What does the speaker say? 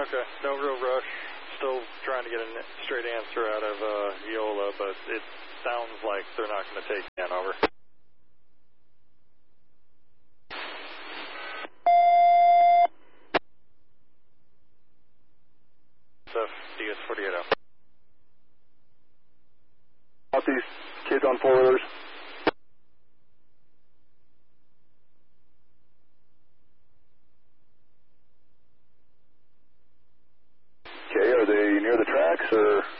Okay, no real rush. Still trying to get a straight answer out of Eola, but it sounds like they're not going to take Hanover. DS-48. Out these kids on four-wheelers. Okay, are they near the tracks or?